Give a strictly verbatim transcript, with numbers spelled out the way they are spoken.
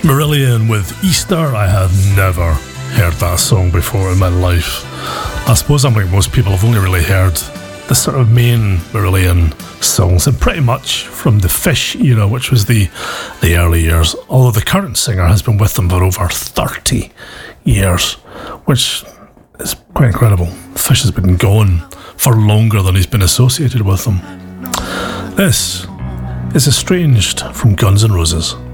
Marillion with Easter. I had never heard that song before in my life. I suppose I'm like most people, I've only really heard the sort of main Marillion songs, and pretty much from the Fish era, which was the, the early years, although the current singer has been with them for over thirty years, which is quite incredible. Fish has been gone for longer than he's been associated with them. This is Estranged from Guns N' Roses.